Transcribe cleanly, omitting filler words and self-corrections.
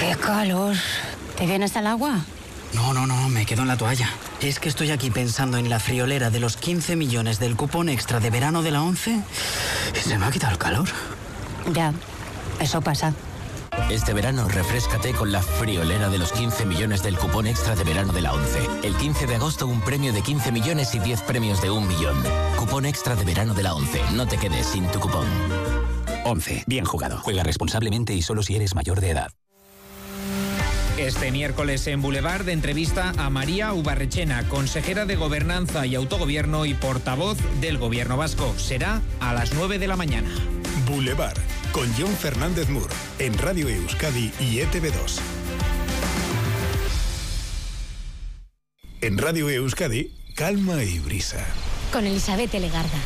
¡Qué calor! ¿Te vienes al agua? No, me quedo en la toalla. Es que estoy aquí pensando en la friolera de los 15 millones del cupón extra de verano de la ONCE y se me ha quitado el calor. Ya, eso pasa. Este verano refréscate con la friolera de los 15 millones del cupón extra de verano de la ONCE. El 15 de agosto un premio de 15 millones y 10 premios de 1 millón. Cupón extra de verano de la ONCE. No te quedes sin tu cupón. ONCE. Bien jugado. Juega responsablemente y solo si eres mayor de edad. Este miércoles en Boulevard de entrevista a María Ubarrechena, consejera de Gobernanza y Autogobierno y portavoz del Gobierno vasco. Será a las 9 de la mañana. Boulevard, con Jon Fernández Mur, en Radio Euskadi y ETV2. En Radio Euskadi, calma y brisa. Con Elizabeth Legarda.